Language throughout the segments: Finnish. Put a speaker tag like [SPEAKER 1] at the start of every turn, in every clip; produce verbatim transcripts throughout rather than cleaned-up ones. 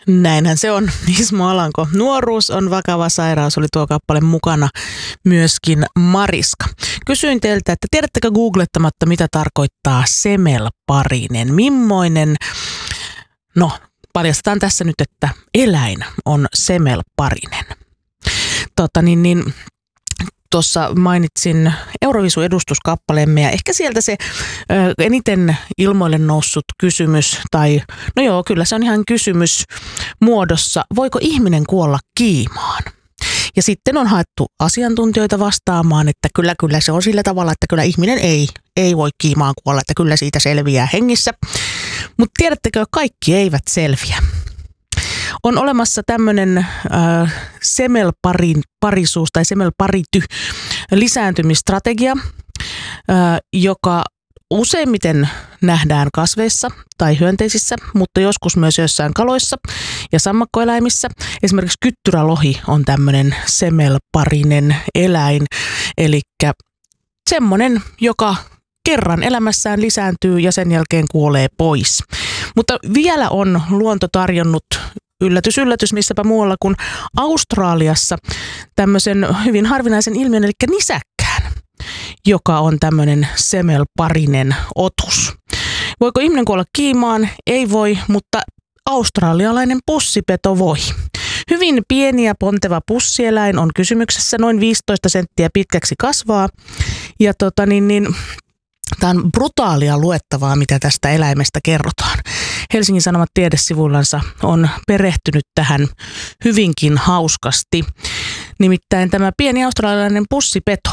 [SPEAKER 1] Näinhän se on, Ismo Alanko. Nuoruus on vakava sairaus, oli tuo kappale mukana myöskin Mariska. Kysyin teiltä, että tiedättekö googlettamatta, mitä tarkoittaa semelparinen? Mimmoinen, no paljastetaan tässä nyt, että eläin on semelparinen. Tota niin, niin tuossa mainitsin Eurovisu-edustuskappaleemme ja ehkä sieltä se ö, eniten ilmoille noussut kysymys, tai no joo, kyllä se on ihan kysymys muodossa, voiko ihminen kuolla kiimaan? Ja sitten on haettu asiantuntijoita vastaamaan, että kyllä, kyllä se on sillä tavalla, että kyllä ihminen ei, ei voi kiimaan kuolla, että kyllä siitä selviää hengissä. Mutta tiedättekö, kaikki eivät selviä. On olemassa tämmöinen äh, semelparin parisuus tai semelparity lisääntymistrategia, äh, joka useimmiten nähdään kasveissa tai hyönteisissä, mutta joskus myös joissain kaloissa ja sammakkoeläimissä. Esimerkiksi kyttyrälohi on tämmöinen semelparinen eläin, eli semmoinen, joka kerran elämässään lisääntyy ja sen jälkeen kuolee pois. Mutta vielä on luonto tarjonnut yllätys, yllätys, missäpä muualla kuin Australiassa tämmöisen hyvin harvinaisen ilmiön, eli nisäkkään, joka on tämmöinen semelparinen otus. Voiko ihminen kuolla kiimaan? Ei voi, mutta australialainen pussipeto voi. Hyvin pieni ja ponteva pussieläin on kysymyksessä, noin viisitoista senttiä pitkäksi kasvaa. Ja tota niin, niin tämä on brutaalia luettavaa, mitä tästä eläimestä kerrotaan. Helsingin Sanomat tiedesivuillansa on perehtynyt tähän hyvinkin hauskasti. Nimittäin tämä pieni australialainen pussipeto.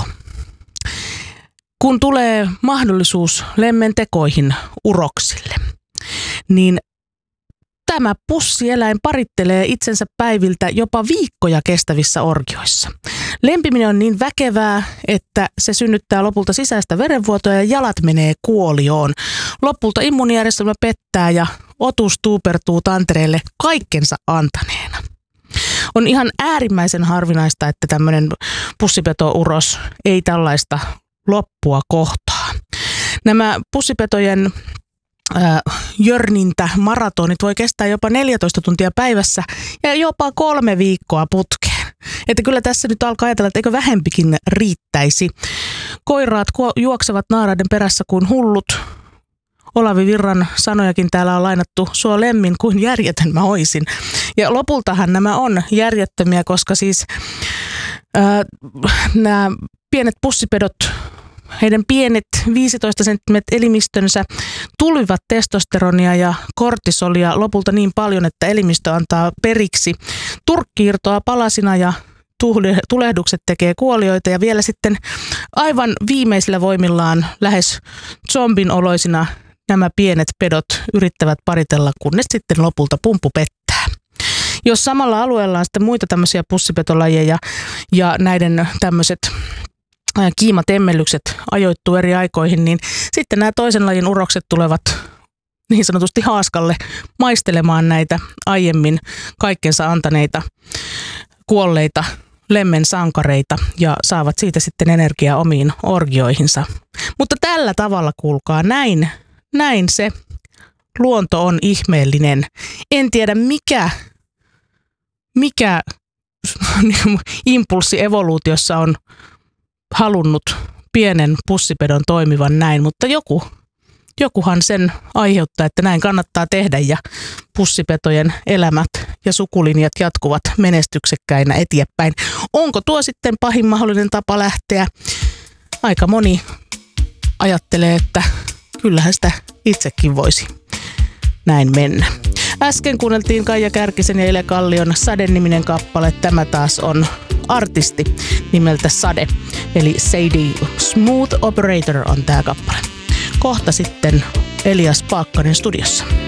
[SPEAKER 1] Kun tulee mahdollisuus lemmentekoihin uroksille, niin tämä pussieläin parittelee itsensä päiviltä jopa viikkoja kestävissä orgioissa. Lempiminen on niin väkevää, että se synnyttää lopulta sisäistä verenvuotoa ja jalat menee kuolioon. Lopulta immuunijärjestelmä pettää ja otus tuupertuu tantereelle kaikkensa antaneena. On ihan äärimmäisen harvinaista, että tämmöinen pussipetouros ei tällaista loppua kohtaa. Nämä pussipetojen äh, jörnintä, maratonit voi kestää jopa neljätoista tuntia päivässä ja jopa kolme viikkoa putkeen. Että kyllä tässä nyt alkaa ajatella, että eikö vähempikin riittäisi. Koiraat juoksevat naaraiden perässä kuin hullut. Olavi Virran sanojakin täällä on lainattu, sua lemmin kuin järjetön mä oisin. Ja lopultahan nämä on järjettömiä, koska siis ää, nämä pienet pussipedot, heidän pienet viisitoista senttimetrin elimistönsä tulivat testosteronia ja kortisolia lopulta niin paljon, että elimistö antaa periksi. Turkki irtoaa palasina ja tulehdukset tekee kuolioita ja vielä sitten aivan viimeisillä voimillaan lähes zombin oloisina nämä pienet pedot yrittävät paritella, kunnes sitten lopulta pumppu pettää. Jos samalla alueella on sitten muita tämmöisiä pussipetolajeja ja näiden tämmöiset kiimatemmellykset ajoittuu eri aikoihin, niin sitten nämä toisen lajin urokset tulevat niin sanotusti haaskalle maistelemaan näitä aiemmin kaikkensa antaneita kuolleita lemmen sankareita ja saavat siitä sitten energiaa omiin orgioihinsa. Mutta tällä tavalla, kuulkaa, näin, näin se luonto on ihmeellinen. En tiedä mikä, mikä impulssi evoluutiossa on halunnut pienen pussipedon toimivan näin, mutta joku, jokuhan sen aiheuttaa, että näin kannattaa tehdä ja pussipetojen elämät ja sukulinjat jatkuvat menestyksekkäinä eteenpäin. Onko tuo sitten pahin mahdollinen tapa lähteä? Aika moni ajattelee, että kyllähän sitä itsekin voisi näin mennä. Äsken kuunneltiin Kaija Kärkisen ja Ile Kallion Sade-niminen kappale. Tämä taas on artisti nimeltä Sade, eli Sadie. Smooth Operator on tämä kappale. Kohta sitten Elias Paakkanen studiossa.